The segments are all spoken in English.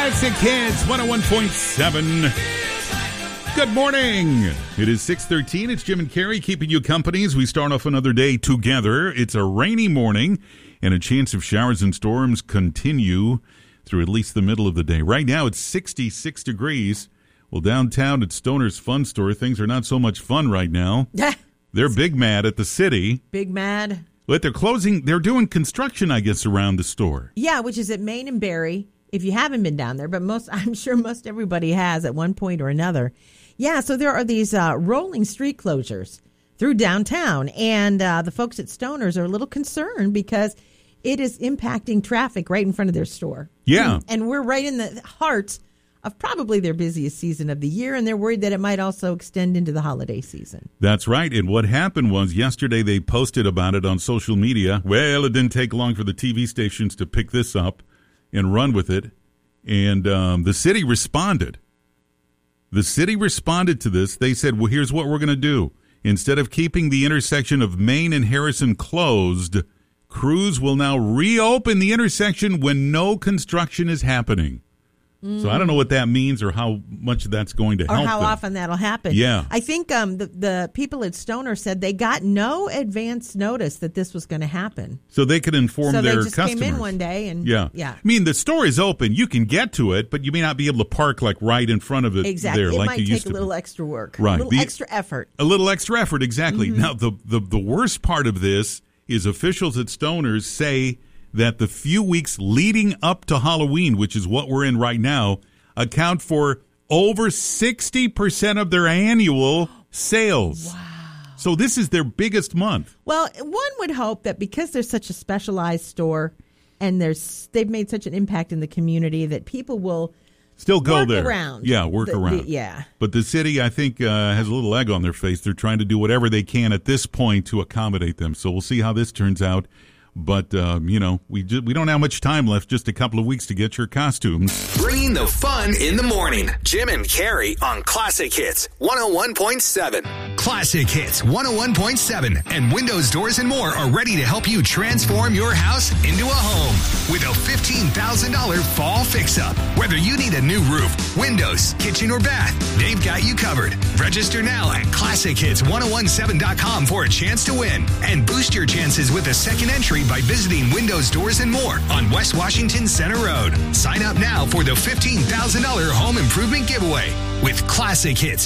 Classic Hits 101.7. Good morning. It is 6:13. It's Jim and Carrie keeping you company as we start off another day together. It's a rainy morning, and a chance of showers and storms continue through at least the middle of the day. Right now, it's 66 degrees. Well, downtown at Stoner's Fun Store, things are not so much fun right now. They're big mad at the city. Big mad. But they're doing construction, I guess, around the store. Yeah, which is at Main and Berry. If you haven't been down there, but I'm sure most everybody has at one point or another. Yeah, so there are these rolling street closures through downtown, and the folks at Stoner's are a little concerned because it is impacting traffic right in front of their store. Yeah. And we're right in the heart of probably their busiest season of the year, and they're worried that it might also extend into the holiday season. That's right, and what happened was yesterday they posted about it on social media. Well, it didn't take long for the TV stations to pick this up and run with it, and the city responded. The city responded to this. They said, well, here's what we're going to do. Instead of keeping the intersection of Main and Harrison closed, crews will now reopen the intersection when no construction is happening. So I don't know what that means or how much that's going to help or how them. often that'll happen. Yeah. I think the people at Stoner said they got no advance notice that this was going to happen. So they could inform their customers. So they just came in one day and yeah. I mean, the store is open. You can get to it, but you may not be able to park like right in front of it. Exactly. There, it like might you take used a to. little extra work. Right. A little extra effort. A little extra effort, exactly. Mm-hmm. Now, the worst part of this is officials at Stoner's say that the few weeks leading up to Halloween, which is what we're in right now, account for over 60% of their annual sales. Wow. So this is their biggest month. Well, one would hope that because they're such a specialized store and they've made such an impact in the community that people will still go work there. Around. Yeah, work around. Yeah. But the city, I think, has a little egg on their face. They're trying to do whatever they can at this point to accommodate them. So we'll see how this turns out. But, we don't have much time left, just a couple of weeks to get your costumes. Bringing the fun in the morning. Jim and Carrie on Classic Hits 101.7. Classic Hits 101.7 and Windows, Doors, and More are ready to help you transform your house into a home with a $15,000 fall fix-up. Whether you need a new roof, windows, kitchen, or bath, they've got you covered. Register now at ClassicHits1017.com for a chance to win and boost your chances with a second entry by visiting Windows, Doors, and More on West Washington Center Road. Sign up now for the $15,000 home improvement giveaway with Classic Hits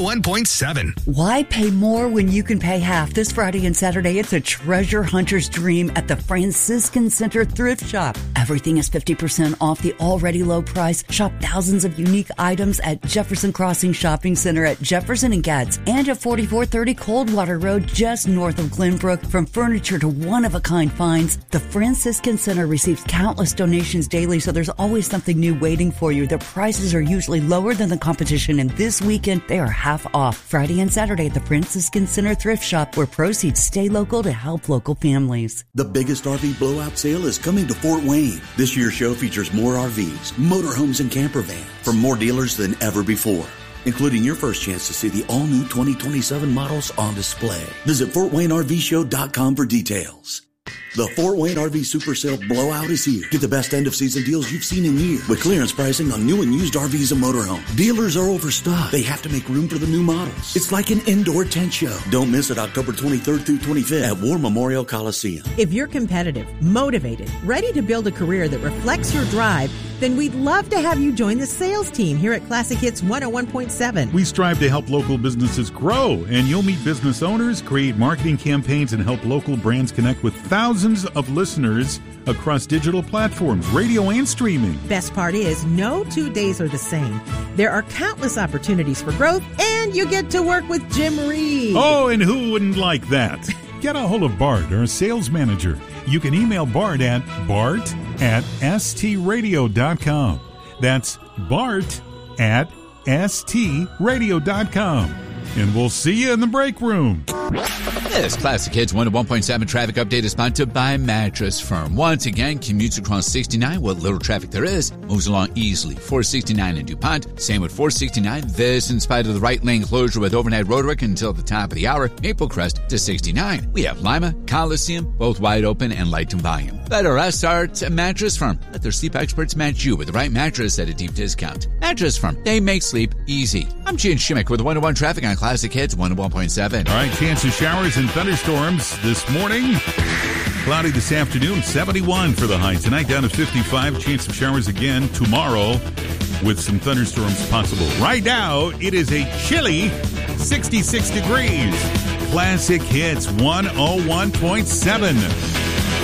101.7. Why pay more when you can pay half? This Friday and Saturday, it's a treasure hunter's dream at the Franciscan Center Thrift Shop. Everything is 50% off the already low price. Shop thousands of unique items at Jefferson Crossing Shopping Center at Jefferson and Gads and at 4430 Coldwater Road just north of Glenbrook. From furniture to one-of-a-kind finds, the Franciscan Center receives countless donations daily, so there's always something new waiting for you. Their prices are usually lower than the competition, and this weekend they are half off. Friday and Saturday at the Franciscan Center Thrift Shop, where proceeds stay local to help local families. The biggest RV blowout sale is coming to Fort Wayne. This year's show features more RVs, motorhomes, and camper vans from more dealers than ever before, including your first chance to see the all-new 2027 models on display. Visit FortWayneRVShow.com for details. The Fort Wayne RV Super Sale Blowout is here. Get the best end-of-season deals you've seen in years with clearance pricing on new and used RVs and motorhomes. Dealers are overstocked. They have to make room for the new models. It's like an indoor tent show. Don't miss it October 23rd through 25th at War Memorial Coliseum. If you're competitive, motivated, ready to build a career that reflects your drive, then we'd love to have you join the sales team here at Classic Hits 101.7. We strive to help local businesses grow, and you'll meet business owners, create marketing campaigns, and help local brands connect with thousands of listeners across digital platforms, radio, and streaming. Best part is, no 2 days are the same. There are countless opportunities for growth, and you get to work with Jim Reed. Oh, and who wouldn't like that? Get a hold of Bart, our sales manager. You can email Bart at bart@stradio.com. That's Bart at stradio.com. And we'll see you in the break room. This Classic Hits 101.7 traffic update is sponsored by Mattress Firm. Once again, commutes across 69, what little traffic there is, moves along easily. 469 in DuPont, same with 469. This in spite of the right lane closure with overnight roadwork until the top of the hour. Maple Crest to 69. We have Lima, Coliseum, both wide open and light in volume. Let our start at Mattress Firm. Let their sleep experts match you with the right mattress at a deep discount. Mattress Firm, they make sleep easy. I'm Gene Schimmick with 101 traffic on Classic Hits 101.7. All right, chance of showers and thunderstorms this morning. Cloudy this afternoon, 71 for the high. Tonight down to 55. Chance of showers again tomorrow with some thunderstorms possible. Right now, it is a chilly 66 degrees. Classic Hits 101.7.